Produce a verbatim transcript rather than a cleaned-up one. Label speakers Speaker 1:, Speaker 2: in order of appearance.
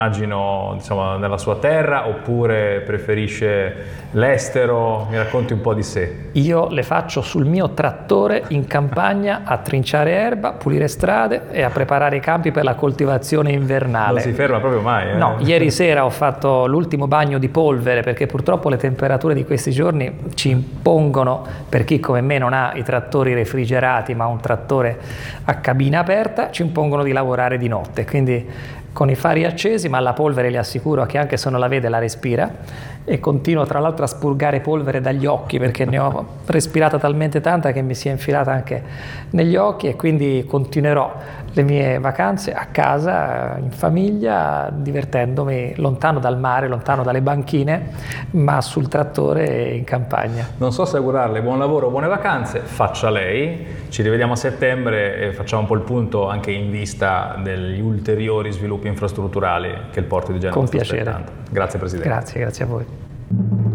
Speaker 1: Immagino, diciamo, nella sua terra, oppure preferisce l'estero? Mi racconti un po' di sé.
Speaker 2: Io le faccio sul mio trattore in campagna a trinciare erba, pulire strade e a preparare i campi per la coltivazione invernale.
Speaker 1: Non si ferma proprio mai, eh?
Speaker 2: No, ieri sera ho fatto l'ultimo bagno di polvere perché purtroppo le temperature di questi giorni ci impongono, per chi come me non ha i trattori refrigerati ma un trattore a cabina aperta, ci impongono di lavorare di notte. Quindi con i fari accesi, ma la polvere le assicuro che anche se non la vede la respira, e continuo tra l'altro a spurgare polvere dagli occhi perché ne ho respirata talmente tanta che mi si è infilata anche negli occhi, e quindi continuerò le mie vacanze a casa, in famiglia, divertendomi lontano dal mare, lontano dalle banchine, ma sul trattore in campagna.
Speaker 1: Non so se augurarle buon lavoro, buone vacanze, faccia lei. Ci rivediamo a settembre e facciamo un po' il punto anche in vista degli ulteriori sviluppi infrastrutturali che il porto di Genova
Speaker 2: Con
Speaker 1: sta
Speaker 2: piacere.
Speaker 1: aspettando. Grazie Presidente.
Speaker 2: Grazie, grazie a voi.